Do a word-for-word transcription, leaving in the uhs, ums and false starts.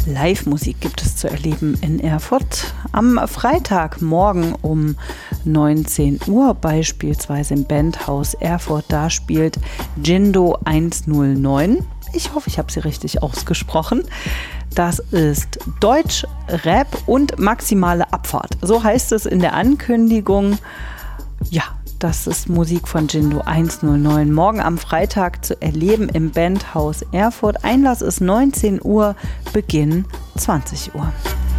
Live-Musik gibt es zu erleben in Erfurt. Am Freitagmorgen um neunzehn Uhr beispielsweise im Bandhaus Erfurt. Da spielt Jindo hundertneun. Ich hoffe, ich habe sie richtig ausgesprochen. Das ist Deutsch, Rap und maximale Abfahrt. So heißt es in der Ankündigung. Ja, das ist Musik von Jindo hundertneun. Morgen am Freitag zu erleben im Bandhaus Erfurt. Einlass ist neunzehn Uhr, Beginn zwanzig Uhr.